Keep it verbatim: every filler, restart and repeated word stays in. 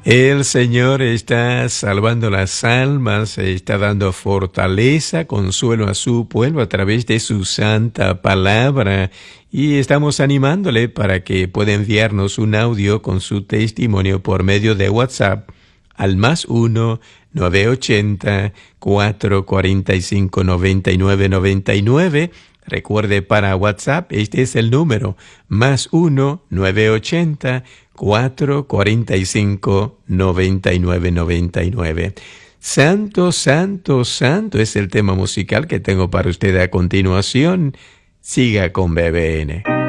El Señor está salvando las almas, está dando fortaleza, consuelo a su pueblo a través de su santa palabra. Y estamos animándole para que pueda enviarnos un audio con su testimonio por medio de WhatsApp al más uno nueve ochenta cuatro cuarenta y cinco noventa y nueve noventa y nueve. Recuerde, para WhatsApp este es el número más uno nueve ochenta cuatro cuarenta y cinco noventa y nueve noventa y nueve. Santo, santo, santo es el tema musical que tengo para usted a continuación. Siga con B B N.